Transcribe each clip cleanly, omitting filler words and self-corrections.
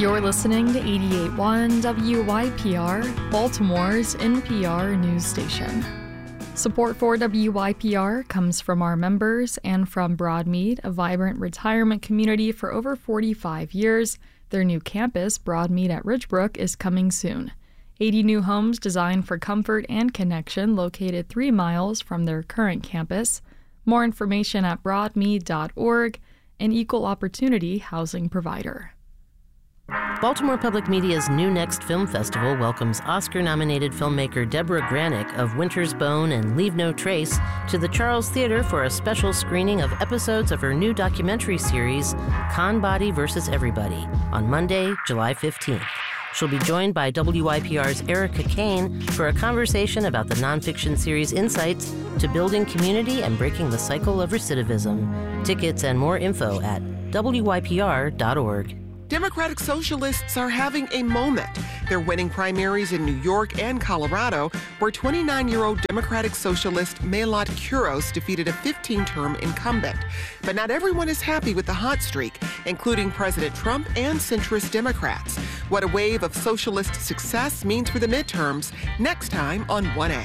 You're listening to 88.1 WYPR, Baltimore's NPR news station. Support for WYPR comes from our members and from Broadmead, a vibrant retirement community for over 45 years. Their new campus, Broadmead at Ridgebrook, is coming soon. 80 new homes designed for comfort and connection located 3 miles from their current campus. More information at broadmead.org, an equal opportunity housing provider. Baltimore Public Media's New Next Film Festival welcomes Oscar-nominated filmmaker Deborah Granick of Winter's Bone and Leave No Trace to the Charles Theater for a special screening of episodes of her new documentary series, Con-Body vs. Everybody, on Monday, July 15th. She'll be joined by WYPR's Erica Kane for a conversation about the nonfiction series' insights to building community and breaking the cycle of recidivism. Tickets and more info at WYPR.org. Democratic Socialists are having a moment. They're winning primaries in New York and Colorado, where 29-year-old Democratic Socialist Maylot Kuros defeated a 15-term incumbent. But not everyone is happy with the hot streak, including President Trump and centrist Democrats. What a wave of socialist success means for the midterms, next time on 1A.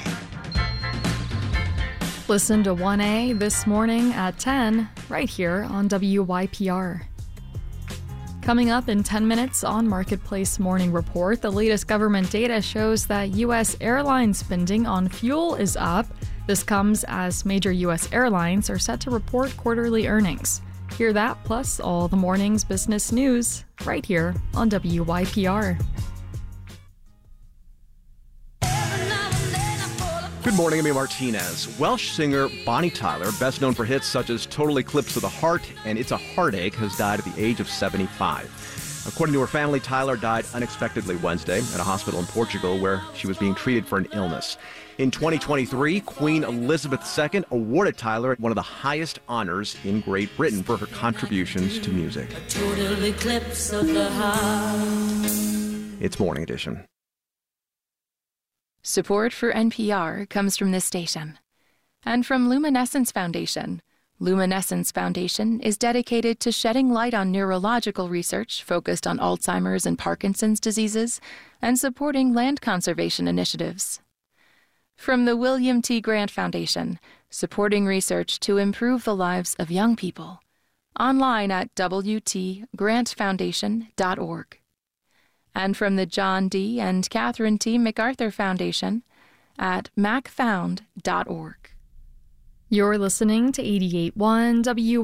Listen to 1A this morning at 10, right here on WYPR. Coming up in 10 minutes on Marketplace Morning Report, the latest government data shows that U.S. airline spending on fuel is up. This comes as major U.S. airlines are set to report quarterly earnings. Hear that plus all the morning's business news right here on WYPR. Good morning, I'm Martinez. Welsh singer Bonnie Tyler, best known for hits such as Total Eclipse of the Heart and It's a Heartache, has died at the age of 75. According to her family, Tyler died unexpectedly Wednesday at a hospital in Portugal where she was being treated for an illness. In 2023, Queen Elizabeth II awarded Tyler one of the highest honors in Great Britain for her contributions to music. A total eclipse of the heart. It's Morning Edition. Support for NPR comes from this station and from Luminescence Foundation. Luminescence Foundation is dedicated to shedding light on neurological research focused on Alzheimer's and Parkinson's diseases and supporting land conservation initiatives. From the William T. Grant Foundation, supporting research to improve the lives of young people. Online at wtgrantfoundation.org. And from the John D. and Catherine T. MacArthur Foundation at macfound.org. You're listening to 88.1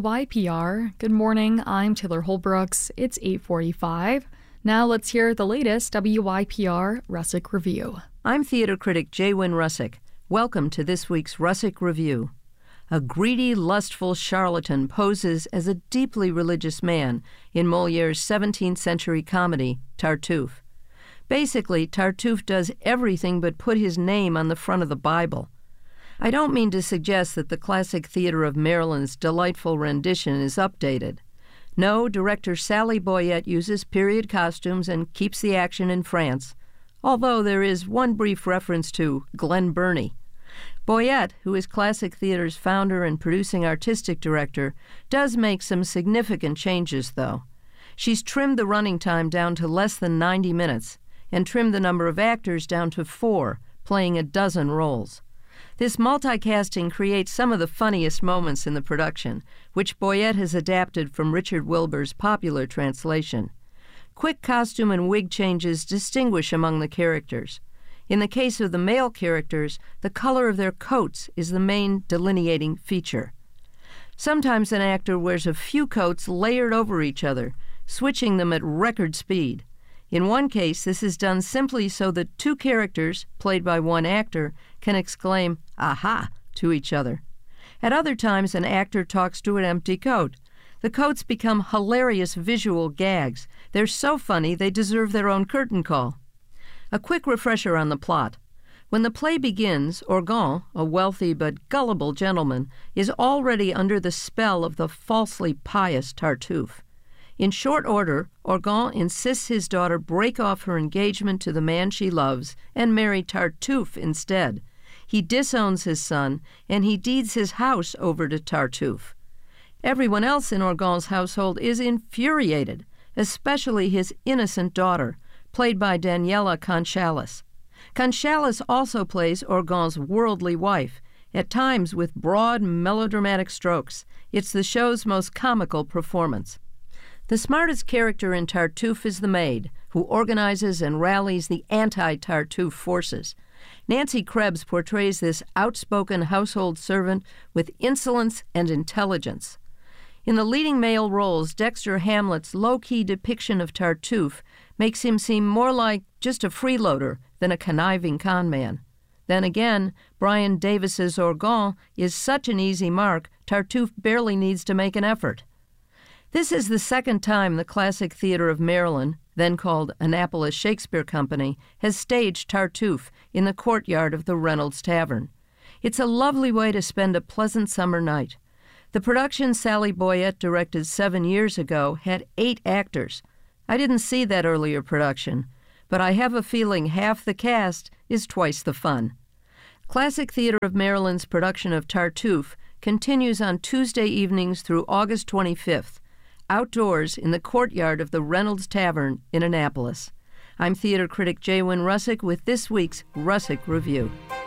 WYPR. Good morning, I'm Taylor Holbrooks. It's 8:45. Now let's hear the latest WYPR Russick Review. I'm theater critic Jaywin Russick. Welcome to this week's Russick Review. A greedy, lustful charlatan poses as a deeply religious man in Molière's 17th century comedy, Tartuffe. Basically, Tartuffe does everything but put his name on the front of the Bible. I don't mean to suggest that the classic theater of Maryland's delightful rendition is updated. No, director Sally Boyett uses period costumes and keeps the action in France, although there is one brief reference to Glen Burnie. Boyett, who is Classic Theater's founder and producing artistic director, does make some significant changes, though. She's trimmed the running time down to less than 90 minutes and trimmed the number of actors down to 4, playing a dozen roles. This multicasting creates some of the funniest moments in the production, which Boyett has adapted from Richard Wilbur's popular translation. Quick costume and wig changes distinguish among the characters. In the case of the male characters, the color of their coats is the main delineating feature. Sometimes an actor wears a few coats layered over each other, switching them at record speed. In one case, this is done simply so that 2 characters, played by one actor, can exclaim, "Aha!" to each other. At other times, an actor talks to an empty coat. The coats become hilarious visual gags. They're so funny they deserve their own curtain call. A quick refresher on the plot. When the play begins, Orgon, a wealthy but gullible gentleman, is already under the spell of the falsely pious Tartuffe. In short order, Orgon insists his daughter break off her engagement to the man she loves and marry Tartuffe instead. He disowns his son, and he deeds his house over to Tartuffe. Everyone else in Orgon's household is infuriated. especially his innocent daughter, played by Daniela Conchalis. Conchalis also plays Orgon's worldly wife, at times with broad, melodramatic strokes. It's the show's most comical performance. The smartest character in Tartuffe is the maid, who organizes and rallies the anti-Tartuffe forces. Nancy Krebs portrays this outspoken household servant with insolence and intelligence. In the leading male roles, Dexter Hamlet's low-key depiction of Tartuffe makes him seem more like just a freeloader than a conniving conman. Then again, Brian Davis's Orgon is such an easy mark, Tartuffe barely needs to make an effort. This is the second time the Classic Theater of Maryland, then called Annapolis Shakespeare Company, has staged Tartuffe in the courtyard of the Reynolds Tavern. It's a lovely way to spend a pleasant summer night. The production Sally Boyett directed 7 years ago had 8 actors. I didn't see that earlier production, but I have a feeling half the cast is twice the fun. Classic Theater of Maryland's production of Tartuffe continues on Tuesday evenings through August 25th, outdoors in the courtyard of the Reynolds Tavern in Annapolis. I'm theater critic Jay Wynn Russick with this week's Russick Review.